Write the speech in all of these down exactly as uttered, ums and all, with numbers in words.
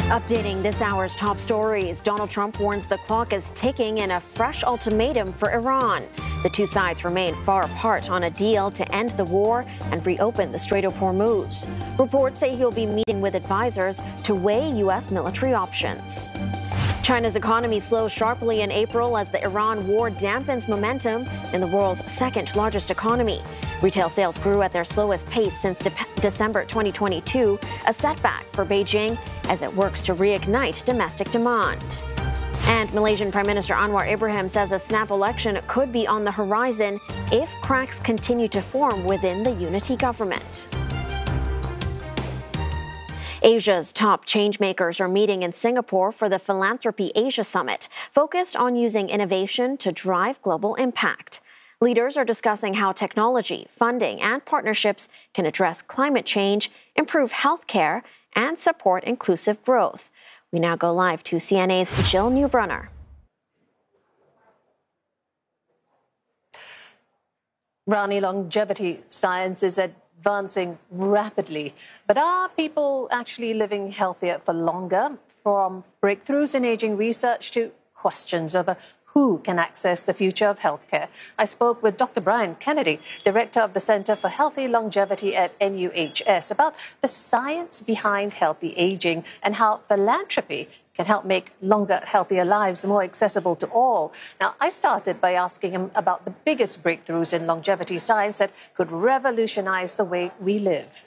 Updating this hour's top stories, Donald Trump warns the clock is ticking in a fresh ultimatum for Iran. The two sides remain far apart on a deal to end the war and reopen the Strait of Hormuz. Reports say he'll be meeting with advisors to weigh U S military options. China's economy slows sharply in April as the Iran war dampens momentum in the world's second largest economy. Retail sales grew at their slowest pace since de- December twenty twenty-two, a setback for Beijing as it works to reignite domestic demand. And Malaysian Prime Minister Anwar Ibrahim says a snap election could be on the horizon if cracks continue to form within the unity government. Asia's top changemakers are meeting in Singapore for the Philanthropy Asia Summit, focused on using innovation to drive global impact. Leaders are discussing how technology, funding, and partnerships can address climate change, improve healthcare, and support inclusive growth. We now go live to C N A's Jill Newbrunner. Rani, longevity science is advancing rapidly, but are people actually living healthier for longer? From breakthroughs in aging research to questions over who can access the future of healthcare. I spoke with Doctor Brian Kennedy, Director of the Center for Healthy Longevity at N U H S, about the science behind healthy aging and how philanthropy can help make longer, healthier lives more accessible to all. Now, I started by asking him about the biggest breakthroughs in longevity science that could revolutionize the way we live.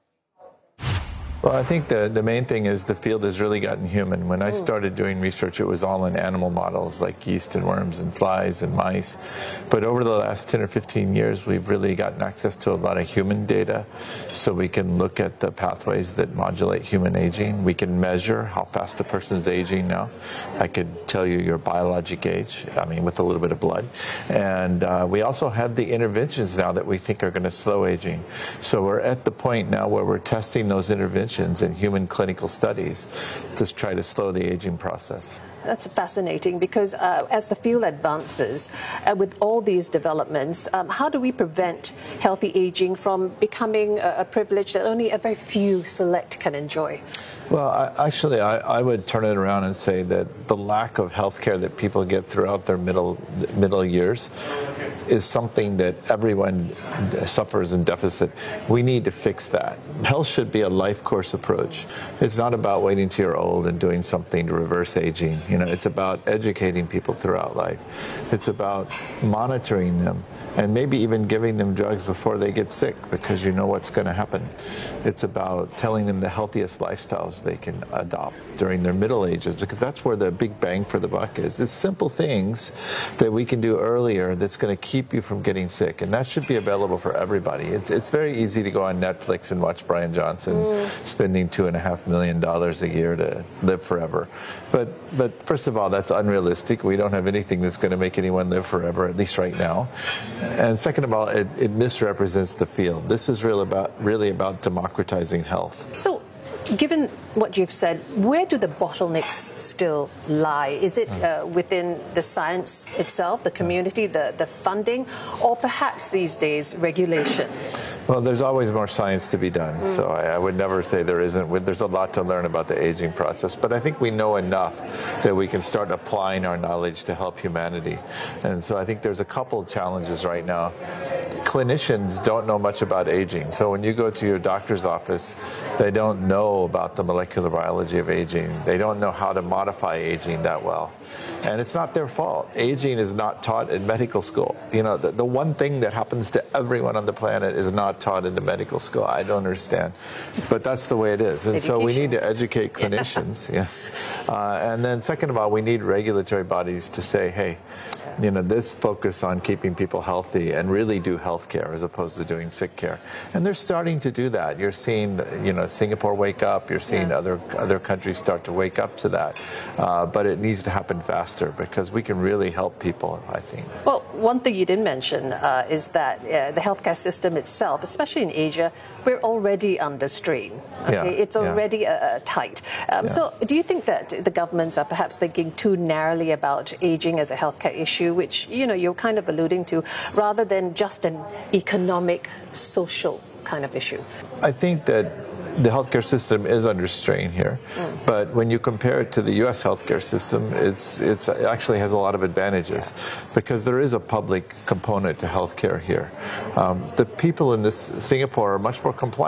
Well, I think the, the main thing is the field has really gotten human. When I started doing research, it was all in animal models like yeast and worms and flies and mice. But over the last ten or fifteen years, we've really gotten access to a lot of human data. So we can look at the pathways that modulate human aging. We can measure how fast a person's aging now. I could tell you your biologic age, I mean, with a little bit of blood. And uh, we also have the interventions now that we think are going to slow aging. So we're at the point now where we're testing those interventions in human clinical studies to try to slow the aging process. That's fascinating because uh, as the field advances, uh, with all these developments, um, how do we prevent healthy aging from becoming a, a privilege that only a very few select can enjoy? Well, I, actually, I, I would turn it around and say that the lack of health care that people get throughout their middle middle years is something that everyone suffers in deficit. We need to fix that. Health should be a life course approach. It's not about waiting till you're old and doing something to reverse aging. You know, it's about educating people throughout life. It's about monitoring them and maybe even giving them drugs before they get sick because you know what's going to happen. It's about telling them the healthiest lifestyles they can adopt during their middle ages because that's where the big bang for the buck is. It's simple things that we can do earlier that's going to keep you from getting sick, and that should be available for everybody. It's it's very easy to go on Netflix and watch Brian Johnson mm. spending two and a half million dollars a year to live forever. But but first of all, that's unrealistic. We don't have anything that's going to make anyone live forever, at least right now. And second of all, it, it misrepresents the field. This is real about really about democratizing health. So, given what you've said, where do the bottlenecks still lie? Is it uh, within the science itself, the community, the, the funding, or perhaps these days regulation? Well, there's always more science to be done, mm. so I, I would never say there isn't. There's a lot to learn about the aging process, but I think we know enough that we can start applying our knowledge to help humanity. And so I think there's a couple of challenges right now. Clinicians don't know much about aging, so when you go to your doctor's office, they don't know about the molecular biology of aging. They don't know how to modify aging that well. And it's not their fault. Aging is not taught in medical school. You know, the, the one thing that happens to everyone on the planet is not taught in the medical school. I don't understand. But that's the way it is. And Education. So we need to educate clinicians. yeah. yeah. Uh, and then second of all, we need regulatory bodies to say, hey, you know, this focus on keeping people healthy and really do health care as opposed to doing sick care. And they're starting to do that. You're seeing, you know, Singapore wake up. You're seeing yeah. other other countries start to wake up to that. Uh, but it needs to happen faster because we can really help people, I think. Well, one thing you didn't mention uh, is that uh, the healthcare system itself, especially in Asia, we're already under strain. Okay? Yeah, it's already yeah. uh, tight. Um, yeah. So do you think that the governments are perhaps thinking too narrowly about aging as a healthcare issue, which, you know, you're kind of alluding to, rather than just an economic, social kind of issue? I think that the healthcare system is under strain here, mm. but when you compare it to the U S healthcare system, it's it's it actually has a lot of advantages because there is a public component to healthcare here. Um, the people in this Singapore are much more compliant.